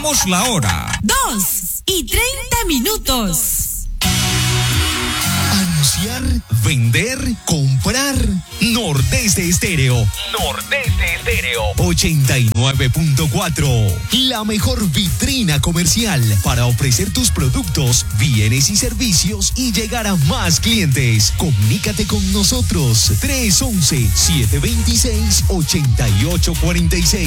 Indicamos la hora. 2:30. Anunciar, vender, comprar. Nordeste Estéreo. Nordeste Estéreo. 89.4. La mejor vitrina comercial para ofrecer tus productos, bienes y servicios y llegar a más clientes. Comunícate con nosotros. 311-726-8846.